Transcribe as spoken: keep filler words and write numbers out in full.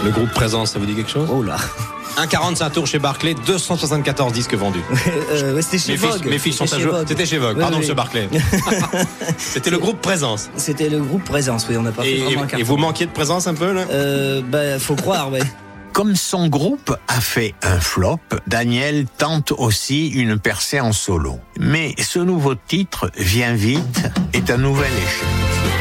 Le groupe Présence, ça vous dit quelque chose? Oh là. un quarante, c'est un tour chez Barclay, deux cent soixante-quatorze disques vendus. euh, ouais, c'était chez Mes Vogue. fils, mes fils sont à C'était jour. chez Vogue. C'était chez Vogue. Ouais, Pardon, oui. monsieur Barclay. C'était le groupe Présence. C'était le groupe Présence, oui, on n'a pas fait Et, vraiment un et carton. vous manquiez de présence un peu, là? Euh, bah, faut croire, ouais. Comme son groupe a fait un flop, Daniel tente aussi une percée en solo. Mais ce nouveau titre, Viens vite, est un nouvel échec.